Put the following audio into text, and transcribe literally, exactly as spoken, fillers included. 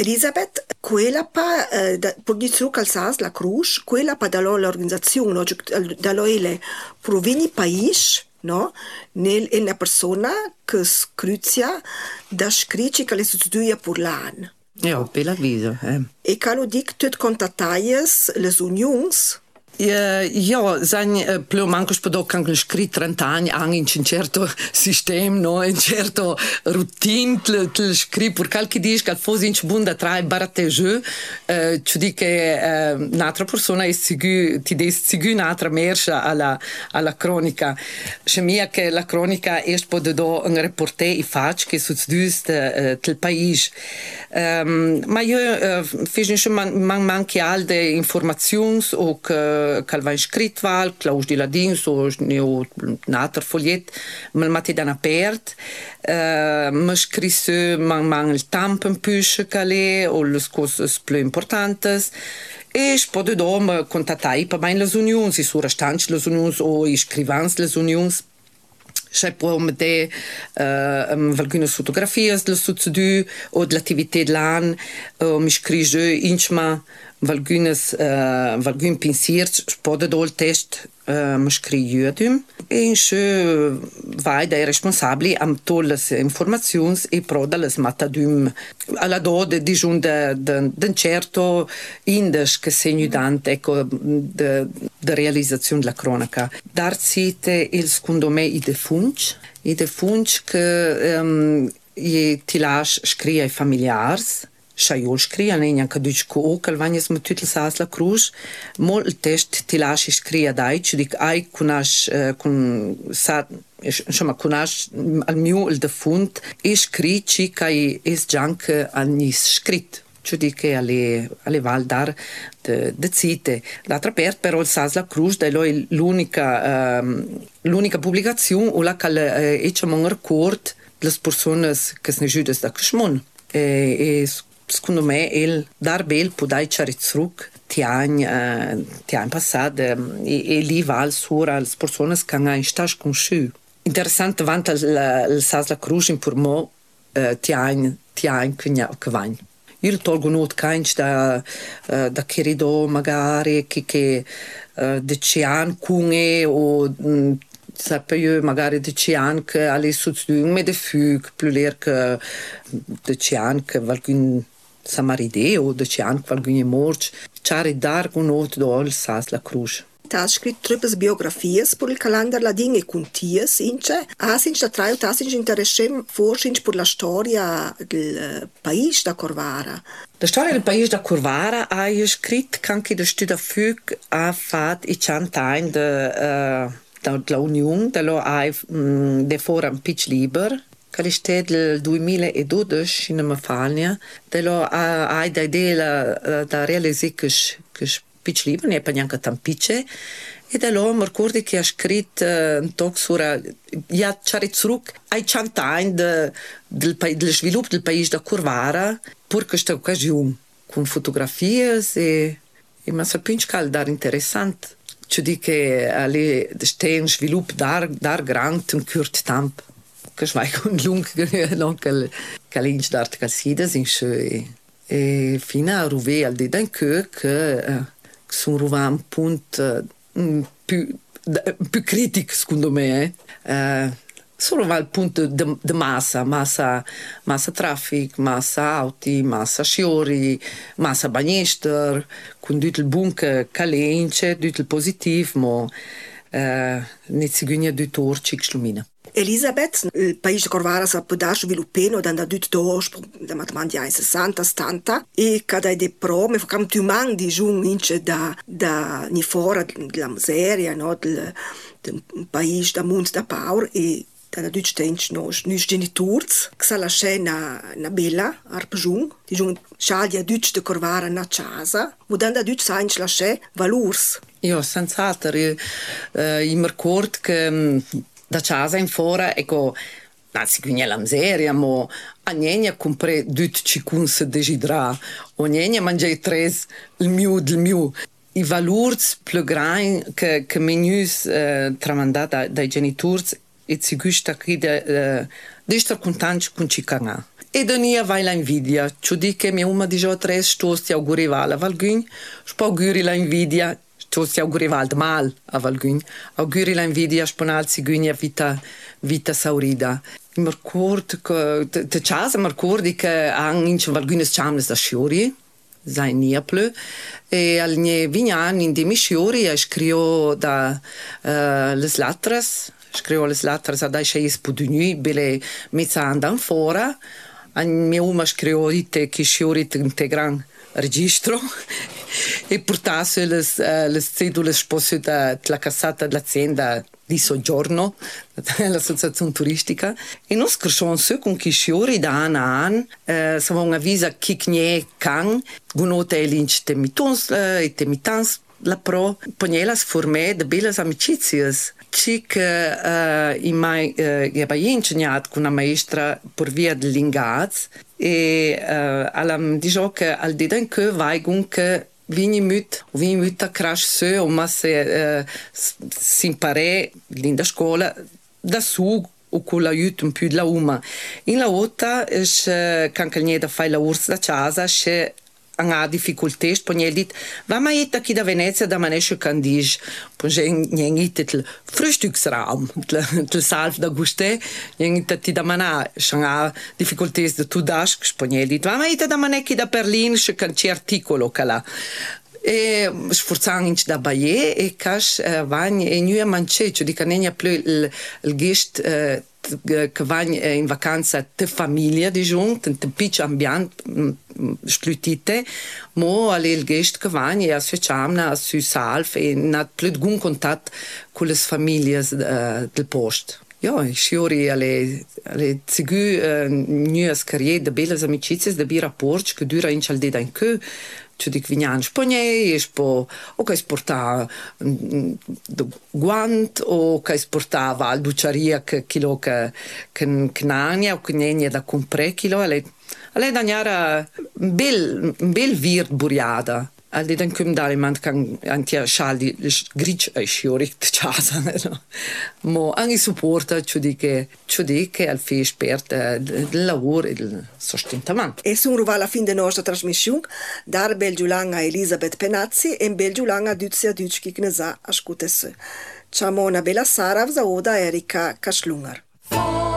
Elisabeth, quella pa, eh, da, per dire su calzas la Cruz, quella pa da l'organizzazione, no? Da le provini país, no? Nel è una persona che scruzia da scrici che le succeduia per l'anno. Ja, bella viso. Eh. E che lo dic tut contattaies le unions. Ja, ja, zijn uh, pleu mancos podò che hanno scritto trenta anni anche in un certo sistema, no? In certo routine, te, te scrivi per qualche dice che fosse in bunda tra i barattegeu, uh, ci dico che uh, un'altra persona è sicuro, ti dà sicuro un'altra merce alla, alla cronica. C'è mia che la cronica è podò un reporter i facci che succede uh, del paese. Um, ma io uh, finisco man, man manche altre informazioni o che che va scritto val, Claus di Ladin, so neo un altro fogliet, me matti dan apert, uh, me scrisse man man il tempo un po' che le o le cose più importanti e spode do me contattai per mai le unioni, si su restanti le unioni o i scrivans le unioni. C'è poi me de uh, alcune fotografie del succedu o dell'attività dell'anno, uh, mi scrive inchma valgunes uh, valgun pensier spode dol test uh, mi scrive e in se vai dai responsabili am tolles informazioni e pro dalles matadum alla dode di giunta d'un certo indes che segno dante ecco de, de realizzazione della cronaca dar cite il secondo me i defunci i defunci che um, ti lascia scrive ai familiari Šajol škrija, ne njanka dučko okal, vanje smo tudi sasla kruž, mol test ti laši škrija daj, čudik aj kunaš, kun sa, šama kunaš al miu il defunt, e škri čikaj es džank al nis škrit. Čudik je ali, ali val dar de, de cite. L'altra part però il sasla kruž, da je l'unica, um, l'unica pubblicazione, o la cal uh, ečamo un record delle persone che se ne giudes da kšmon. E, e secondo me il dar bel podai chare zurück ti anni uh, ti anni passati uh, e, e lì val sura le persone che hanno in stas conosciuto interessante vanta il sasla Cruz in per mo uh, ti anni ti anni che che vanno io tolgo not kein da uh, da cherido magari che che uh, de cian cunge o um, sapere magari de cian che alle succedun me de fug più ler che de cian che valgun samaride o de cian che valgun morch chare dar con ot dol sas la Cruz. Tas scritto troppes biografies per il calendar ladin e conties ince a sin da trai tas in interessem forschins per la storia del país da Corvara. La storia del país da Corvara ha io scritto anche de studa fug a fat i chantain de uh, da Unione, da lo hai um, de fora un pitch liber, che è del duemiladodici in Mafalnia, da lo hai da idea da realizzare che che pitch liber ne è per neanche tan pitche e da lo mi ricordo che ha scritto un talk sura ja c'era zurück ai chantain de del del sviluppo del paese da Corvara per questa occasione con fotografie e e ma sapinch cal dar interessante. Ci dico che alle stehen svilupp dar dar grand un kurt tamp che svai con lung non che che l'inch dart calcidas in sche e fino a ruve al de dan che che sono ruva un punto più più critico secondo me eh solo va al punto di massa, massa, massa traffic, massa auti, massa sciori, massa bagnester, con tutto il bunke calence, tutto il positivo, ma eh, ne sigugna tutto orcic slumina. Elisabeth, il paese Corvara sa poter sviluppare da da tutto dos, da matmandi ai sessanta settanta e cada de pro, me facam tu man di jung ince da da ni fora della miseria, no, del del paese da mund da paur e da Deutsch tench nos nus genitors che sa la scena na bella arpjung di jung schalia Deutsch de Corvara na casa modanda Deutsch sainch la sche valurs io senza altro eh, i mercord che da casa in fora ecco Nazi quindi la miseria mo a niente compre dut cicun se desidera o niente mangiare tres il mio del mio i valori più grandi che che menus eh, tramandata dai genitori e si gusta che de uh, de estar contente con Chicanga E da nia vai la invidia. Ciò di che mia umma di già tre stosti augurivala valgün, spo auguri la invidia, stosti augurival mal a valgün, auguri la invidia sponal sigünia vita vita saurida. Mi ricordo che te casa mi ricordi che han in valgünes chamnes da sciori, sein nieplu, e al ne vignan in de misciori e scrio da uh, les latras, scrio les latras a dai scheis pudunui bele mezza andan fora. A mia uma scrivo ite che sciori te gran registro e portasse le, uh, le cedule sposte da la cassata dell'azienda di soggiorno, l'associazione turistica. E noi scriviamo su con chi sciori da anno a anno, uh, siamo una visa chi ne can, gunote e lince temitons e temitans la pro, ponielas formè de belle amicizie. Cic uh, in mai uh, eba insegnat con una maestra per via del lingaz e uh, alla dijo che al dedan che vai gun che vini mut vini mut a crash se o ma se uh, si impare linda scuola da su o con l'aiuto un più della uma. In la otta è can che da fai la urs da casa c'è ha difficoltà spogniel dit va ma ita chi da Venezia da manesche candisch ponge niente il Frühstücksraum il salv da guste niente ti da mana ha difficoltà da tu dash spogniel dit va ma ita da manecchi da Berlin che can ci articolo cala e sforzang in da baie e cash van e nu manche cioè di canenia più il il gest che vanno in vacanza te famiglia di giunta, te piccolo ambiente sclutite, mo alle il gest che vanno e associamo su salf e not più un contatto con le famiglie uh, del posto. Ja, sciori alle alle zigu uh, nuove carriere de belle amicizie de bi rapporti che dura in cialde da in che ci dic vignan spagnei e spo o che sporta de guant o che sportava al ducciaria che chilo che che knania o che nenia da compre chilo alle alle dagnara bel bel vir buriada al de dan dare man kan antia shaldi grich ai sciori casa no mo anche supporta ci dice ci dice al fi spert del lavoro e del sostentamento. E sono arrivati alla fine della nostra trasmissione. Dar belgiulanga Elisabeth Penazzi e belgiulanga Duzia Ducki che ne sa ascoltesse. Ciao una bella Sara, Oda Erika Kaschlunger.